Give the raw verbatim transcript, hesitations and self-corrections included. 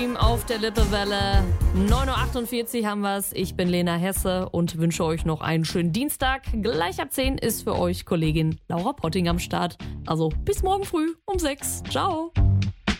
Auf der Lippewelle. neun Uhr achtundvierzig haben wir's. Ich bin Lena Hesse und wünsche euch noch einen schönen Dienstag. Gleich ab zehn ist für euch Kollegin Laura Potting am Start. Also bis morgen früh um sechs. Ciao.